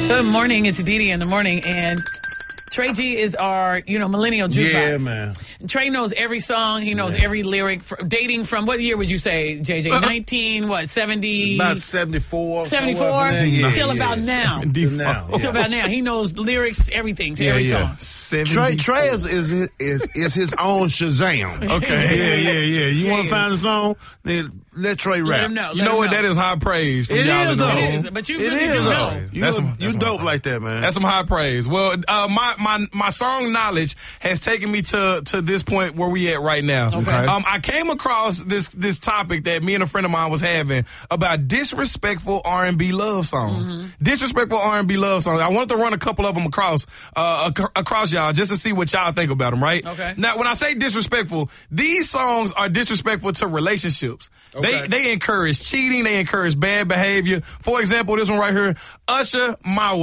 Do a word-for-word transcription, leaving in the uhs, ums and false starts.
Good morning. It's Didi in the morning, and Trey G is our, you know, millennial jukebox. Yeah, man. Trey knows every song. He knows yeah. every lyric. For, dating from what year would you say, J J? nineteen, what, seventy? About seventy-four. seventy-four? Yeah. Till about yeah. now. Till now. Yeah. Till about now. He knows lyrics, everything to yeah, every yeah. song. Trey, Trey is, is, is, is his own Shazam. Okay, yeah, yeah, yeah. You Yeah, want to yeah. find a song? Then let Trey Let rap. him know. You Let know him what? know. That is high praise from It y'all is, in the though. room. It is, but you It really is, do though. know. You, That's a, some- you that's dope some- like that, man. That's some high praise. Well, uh, my my my song knowledge has taken me to to this point where we at right now. Okay. Um, I came across this this topic that me and a friend of mine was having about disrespectful R and B love songs. Mm-hmm. Disrespectful R and B love songs. I wanted to run a couple of them across uh, ac- across y'all just to see what y'all think about them. Right? Okay. Now, when I say disrespectful, these songs are disrespectful to relationships. Okay. They they encourage cheating. They encourage bad behavior. For example, this one right here, Usher, My